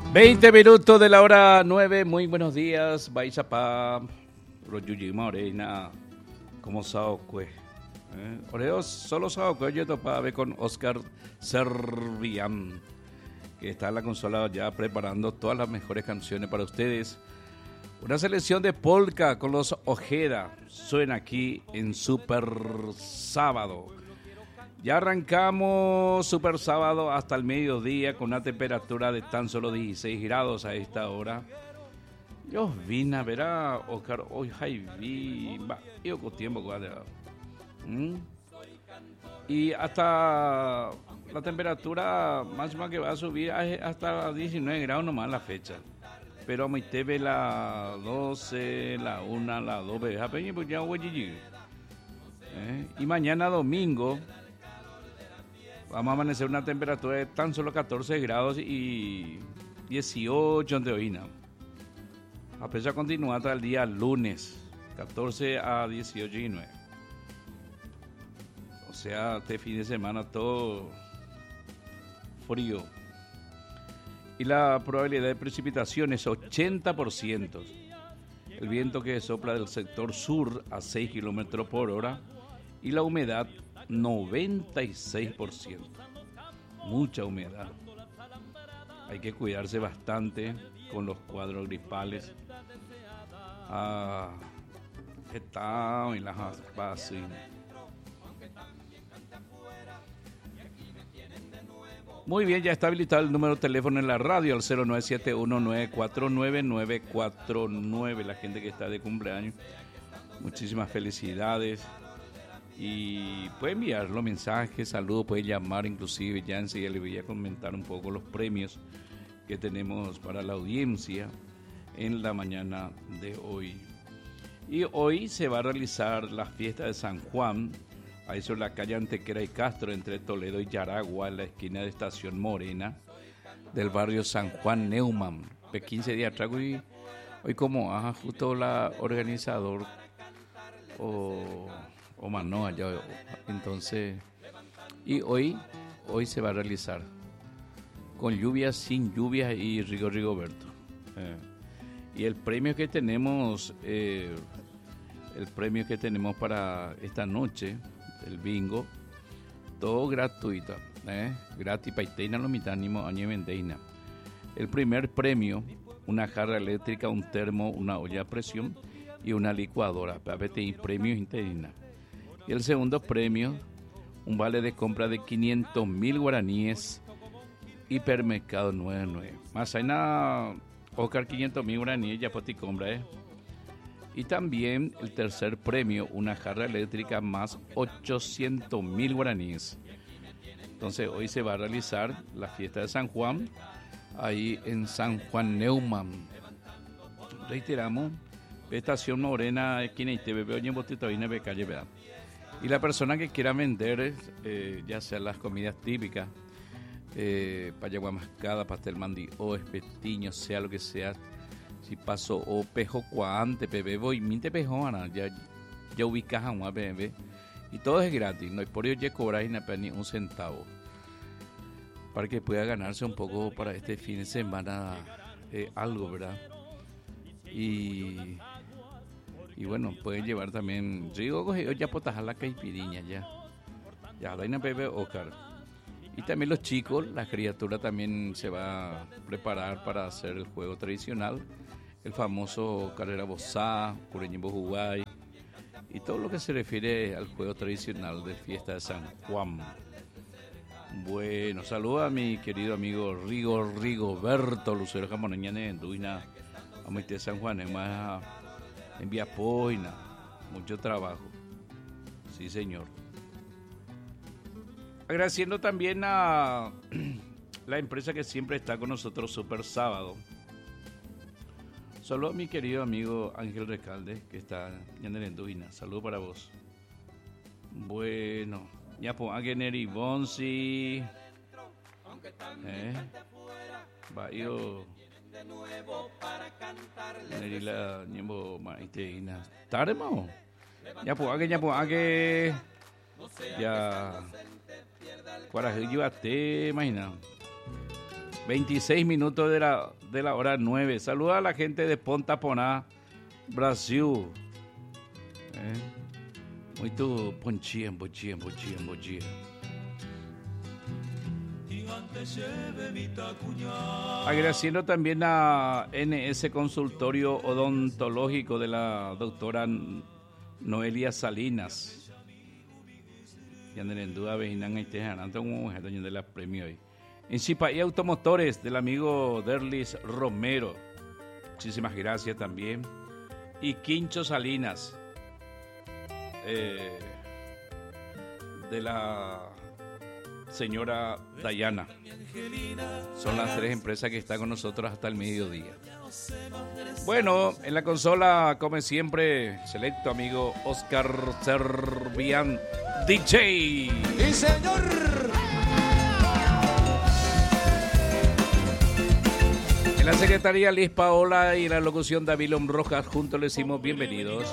20 minutos de la hora 9. Muy buenos días. Vais a pa Royuyi Morena. ¿Cómo sao que? Oreos solo sao que yo topa ver con Oscar Servian, que está en la consola ya preparando todas las mejores canciones para ustedes. Una selección de polka con los Ojeda suena aquí en Super Sábado. Ya arrancamos Super Sábado hasta el mediodía con una temperatura de tan solo 16 grados a esta hora. Yo vine a ver a Oscar hoy, yo con tiempo. Y hasta la temperatura máxima que va a subir hasta 19 grados nomás la fecha. Pero a te ve la 12, la 1, la 2, pues ya voy. Y mañana domingo vamos a amanecer una temperatura de tan solo 14 grados y 18 en Teoína. A pesar continúa hasta el día lunes, 14 a 18 y 9. O sea, este fin de semana todo frío. Y la probabilidad de precipitación es 80%. El viento que sopla del sector sur a 6 kilómetros por hora y la humedad 96%. Mucha humedad. Hay que cuidarse bastante con los cuadros gripales. Y las aspas. Muy bien, ya está habilitado el número de teléfono en la radio al 0971-949-949. La gente que está de cumpleaños, muchísimas felicidades. Y puede enviar los mensajes, saludos, puede llamar inclusive. Ya enseguida le voy a comentar un poco los premios que tenemos para la audiencia en la mañana de hoy. Y hoy se va a realizar la fiesta de San Juan, ahí sobre la calle Antequera y Castro, entre Toledo y Yaragua, en la esquina de Estación Morena, del barrio San Juan Neumann. De 15 días atrás, hoy como justo la organizador o Manoa, ya, entonces, y hoy se va a realizar con lluvias, sin lluvias y Rigoberto. Y el premio que tenemos para esta noche, el bingo, todo gratuito, gratis paiteina lo mitánimo año vendeina. El primer premio, una jarra eléctrica, un termo, una olla a presión y una licuadora, premios interina. Y el segundo premio, un vale de compra de 500,000 guaraníes, hipermercado 99. Más hay nada, Oscar 500,000 guaraníes, ya por ti compra, Y también el tercer premio, una jarra eléctrica más 800,000 guaraníes. Entonces hoy se va a realizar la fiesta de San Juan, ahí en San Juan Neumann. Reiteramos, Estación Morena, esquina ITV, oye, botito ahí en la calle, ¿verdad? Y la persona que quiera vender, ya sea las comidas típicas, payagua mascada, pastel mandí o espetiño, sea lo que sea, si paso o pejo cuante, bebé, y minte pejo, ya ubicas a un bebé, y todo es gratis, no hay por ello ya cobrar ni un centavo, para que pueda ganarse un poco para este fin de semana, algo, ¿verdad? Y bueno, pueden llevar también, digo, ya potajar la caipiriña, ya la bebé Oscar. Y también los chicos, la criatura también se va a preparar para hacer el juego tradicional, el famoso carrera bozá, cureñimbo juguay, y todo lo que se refiere al juego tradicional de fiesta de San Juan. Bueno, saludo a mi querido amigo Rigoberto Lucero Jamoneñane en Duina, a mi San Juan, es más en Viapoina, mucho trabajo. Sí, señor. Agradeciendo también a la empresa que siempre está con nosotros, Super Sábado. Saludos a mi querido amigo Ángel Recalde, que está en Duina. Saludos para vos. Bueno, ya pues, Ageneri Bonsi. Bayo. Nerila Ñembo Maiteina. Taremo. Ya pues, ya. Cuaraje, imagina. 26 minutos de la hora 9. Saluda a la gente de Ponta Poná, Brasil. Muito bom dia. Agradeciendo también a NS Consultorio Odontológico de la doctora Noelia Salinas. Y anden en duda, vejinan y tejan, como mujer de la premio hoy. En Chipa y Automotores del amigo Derlis Romero. Muchísimas gracias también. Y Quincho Salinas. De la señora Dayana. Son las 3 empresas que están con nosotros hasta el mediodía. Bueno, en la consola, como siempre, selecto amigo Oscar Servian, DJ. ¡Sí, señor! En la secretaría Liz Paola y en la locución David Rojas, juntos le decimos bienvenidos.